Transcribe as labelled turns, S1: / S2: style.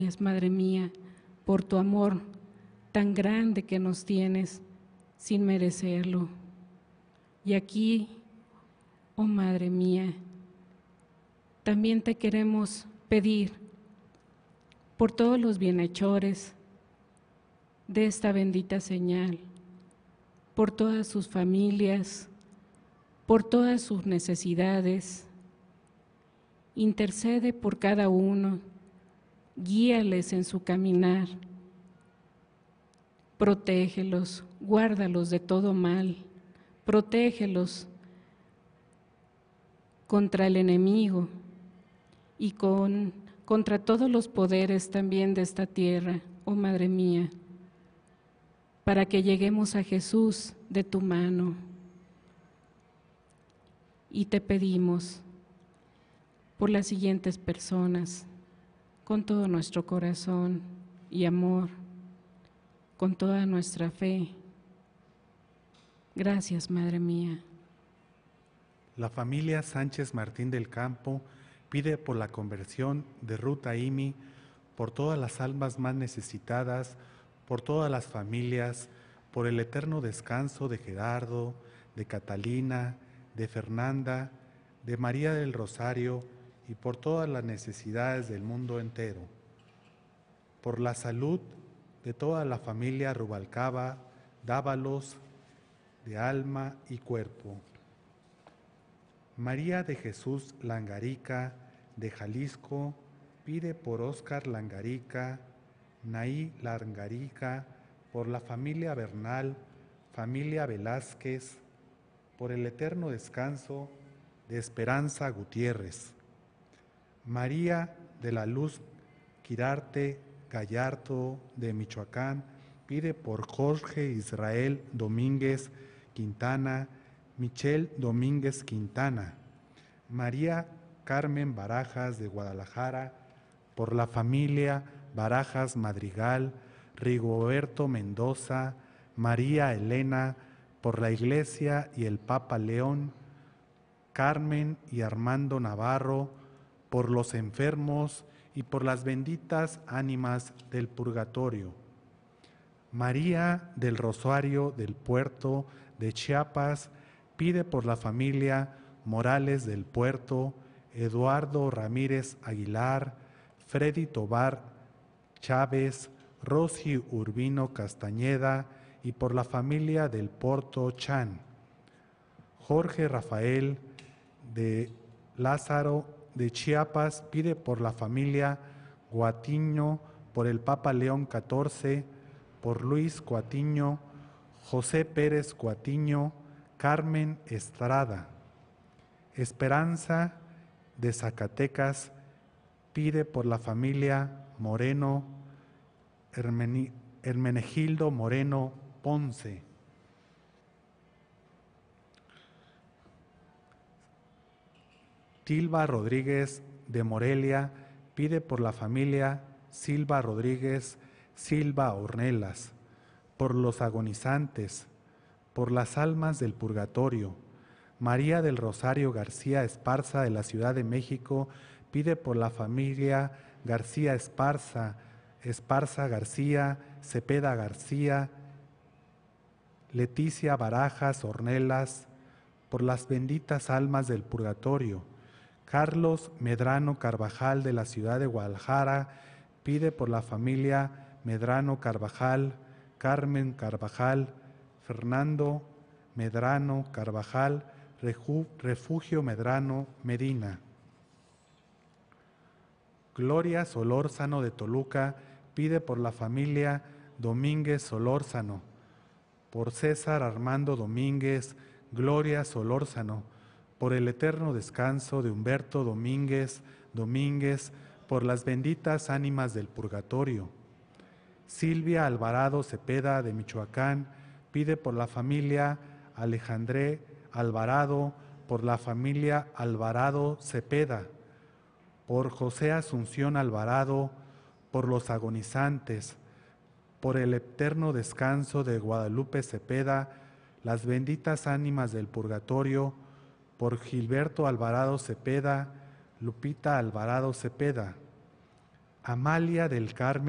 S1: Madre mía, por tu amor tan grande que nos tienes sin merecerlo. Y aquí, oh Madre mía, también te queremos pedir por todos los bienhechores de esta bendita señal, por todas sus familias, por todas sus necesidades. Intercede por cada uno, guíales en su caminar, protégelos, guárdalos de todo mal, protégelos contra el enemigo y contra todos los poderes también de esta tierra, oh Madre mía, para que lleguemos a Jesús de tu mano. Y te pedimos por las siguientes personas, con todo nuestro corazón y amor, con toda nuestra fe. Gracias, Madre mía.
S2: La familia Sánchez Martín del Campo pide por la conversión de Ruth Aimi, por todas las almas más necesitadas, por todas las familias, por el eterno descanso de Gerardo, de Catalina, de Fernanda, de María del Rosario y por todas las necesidades del mundo entero. Por la salud de toda la familia Rubalcaba, Dávalos, de alma y cuerpo. María de Jesús Langarica, de Jalisco, pide por Óscar Langarica, Naí Langarica, por la familia Bernal, familia Velázquez, por el eterno descanso de Esperanza Gutiérrez. María de la Luz Quirarte Gallardo, de Michoacán, pide por Jorge Israel Domínguez Quintana, Michelle Domínguez Quintana. María Carmen Barajas, de Guadalajara, por la familia Barajas Madrigal, Rigoberto Mendoza, María Elena, por la Iglesia y el Papa León, Carmen y Armando Navarro, por los enfermos y por las benditas ánimas del purgatorio. María del Rosario del Puerto de Chiapas pide por la familia Morales del Puerto, Eduardo Ramírez Aguilar, Freddy Tobar Chávez, Rosy Urbino Castañeda y por la familia del Porto Chan. Jorge Rafael de Lázaro de Chiapas pide por la familia Guatiño, por el Papa León XIV, por Luis Guatiño, José Pérez Guatiño, Carmen Estrada. Esperanza de Zacatecas pide por la familia Moreno, Hermenegildo Moreno Ponce. Tilba Rodríguez de Morelia pide por la familia Silva Rodríguez Silva Ornelas, por los agonizantes, por las almas del purgatorio. María del Rosario García Esparza, de la Ciudad de México, pide por la familia García Esparza, Esparza García, Cepeda García, Leticia Barajas Ornelas, por las benditas almas del purgatorio. Carlos Medrano Carvajal, de la Ciudad de Guadalajara, pide por la familia Medrano Carvajal, Carmen Carvajal, Fernando Medrano Carvajal, Refugio Medrano Medina. Gloria Solórzano de Toluca pide por la familia Domínguez Solórzano, por César Armando Domínguez, Gloria Solórzano, por el eterno descanso de Humberto Domínguez, por las benditas ánimas del purgatorio. Silvia Alvarado Cepeda, de Michoacán, pide por la familia Alejandré Alvarado, por la familia Alvarado Cepeda, por José Asunción Alvarado, por los agonizantes, por el eterno descanso de Guadalupe Cepeda, las benditas ánimas del purgatorio, por Gilberto Alvarado Cepeda, Lupita Alvarado Cepeda. Amalia del Carmen